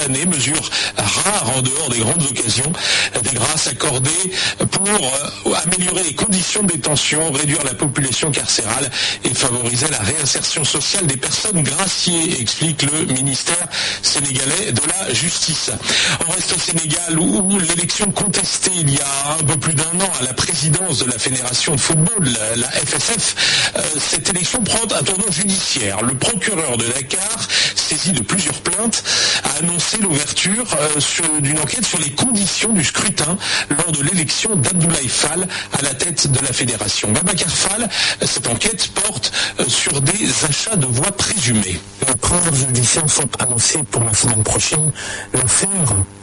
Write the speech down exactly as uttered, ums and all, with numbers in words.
condamnés, mesure rare en dehors des grandes occasions, des grâces accordées pour euh, améliorer les conditions de détention, réduire la population carcérale et favoriser la réinsertion sociale des personnes graciées, explique le ministère sénégalais de la Justice. On reste au Sénégal où l'élection contestée il y a un peu plus d'un an à la présidence de la Fédération de football, la, la F F F, euh, cette élection prend un tournant judiciaire. Le procureur de Dakar, saisi de plusieurs plaintes, a annoncé l'ouverture euh, sur, d'une enquête sur les conditions du scrutin lors de l'élection d'Abdoulaye Fall à la tête de la fédération. Babacar Fall, cette enquête porte euh, sur des achats de voix présumés. Les preuves judiciaires sont annoncées pour la semaine prochaine. L'affaire